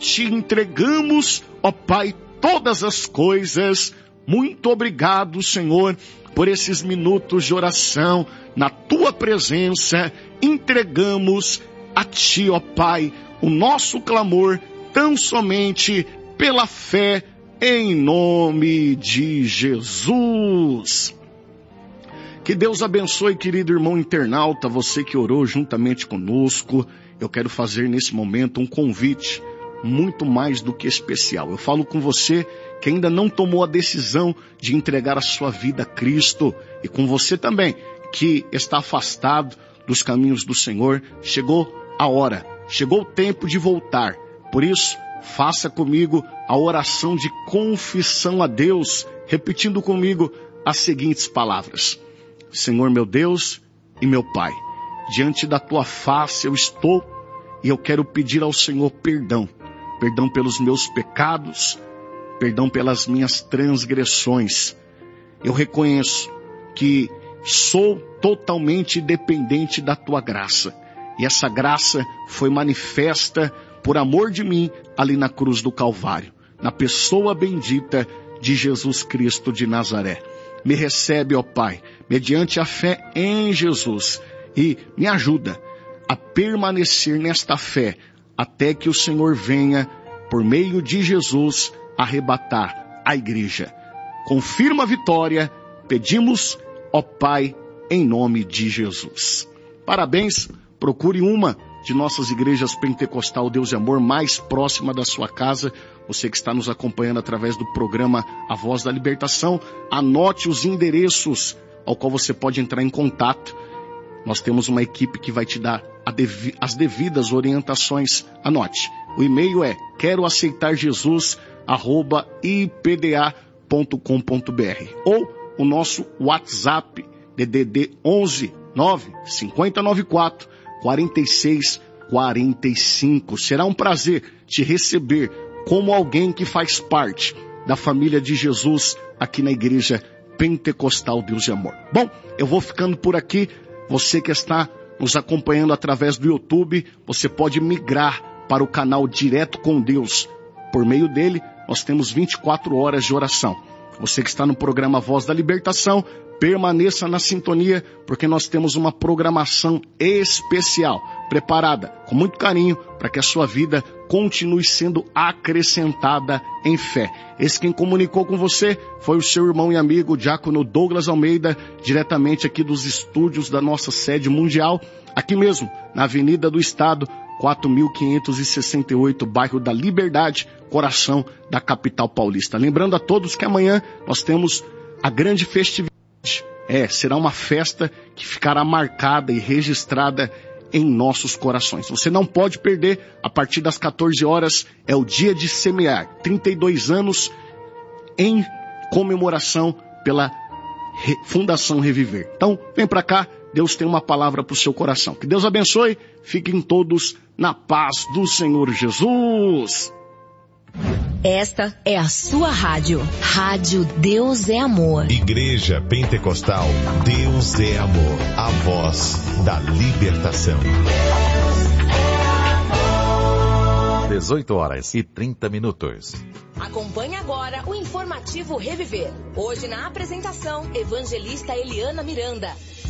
te entregamos, ó Pai, todas as coisas. Muito obrigado, Senhor, por esses minutos de oração na tua presença. Entregamos a ti, ó Pai, o nosso clamor, tão somente pela fé, em nome de Jesus. Que Deus abençoe, querido irmão internauta, você que orou juntamente conosco. Eu quero fazer nesse momento um convite muito mais do que especial. Eu falo com você que ainda não tomou a decisão de entregar a sua vida a Cristo, e com você também que está afastado dos caminhos do Senhor. Chegou a hora, chegou o tempo de voltar. Por isso, faça comigo a oração de confissão a Deus, repetindo comigo as seguintes palavras: Senhor meu Deus e meu Pai, diante da tua face eu estou, e eu quero pedir ao Senhor perdão pelos meus pecados, perdão pelas minhas transgressões. Eu reconheço que sou totalmente dependente da tua graça, e essa graça foi manifesta por amor de mim ali na cruz do Calvário, na pessoa bendita de Jesus Cristo de Nazaré. Me recebe, ó Pai, mediante a fé em Jesus, e me ajuda a permanecer nesta fé até que o Senhor venha, por meio de Jesus, arrebatar a igreja. Confirma a vitória, pedimos, ó Pai, em nome de Jesus. Parabéns, procure uma de nossas igrejas pentecostal Deus e Amor mais próxima da sua casa. Você que está nos acompanhando através do programa A Voz da Libertação, anote os endereços ao qual você pode entrar em contato. Nós temos uma equipe que vai te dar as devidas orientações. Anote, o e-mail é queroaceitarjesus@ipda.com.br, ou o nosso WhatsApp, DDD 11 9 5094 4645. Será um prazer te receber como alguém que faz parte da família de Jesus aqui na Igreja Pentecostal Deus e Amor. Bom, eu vou ficando por aqui. Você que está nos acompanhando através do YouTube, você pode migrar para o canal Direto com Deus. Por meio dele, nós temos 24 horas de oração. Você que está no programa Voz da Libertação, permaneça na sintonia, porque nós temos uma programação especial, preparada com muito carinho, para que a sua vida continue sendo acrescentada em fé. Esse quem comunicou com você foi o seu irmão e amigo, Diácono Douglas Almeida, diretamente aqui dos estúdios da nossa sede mundial, aqui mesmo, na Avenida do Estado, 4.568, bairro da Liberdade, coração da capital paulista. Lembrando a todos que amanhã nós temos a grande festividade. Será uma festa que ficará marcada e registrada em nossos corações. Você não pode perder, a partir das 14 horas, é o dia de semear. 32 anos em comemoração pela Fundação Reviver. Então, vem para cá, Deus tem uma palavra para o seu coração. Que Deus abençoe, fiquem todos na paz do Senhor Jesus. Esta é a sua rádio. Rádio Deus é Amor. Igreja Pentecostal Deus é Amor. A voz da libertação. 18h30. Acompanhe agora o informativo Reviver. Hoje na apresentação, evangelista Eliana Miranda.